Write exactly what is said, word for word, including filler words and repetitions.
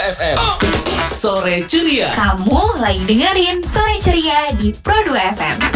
F M. Sore Ceria. Kamu lagi dengerin Sore Ceria di Pro dua F M.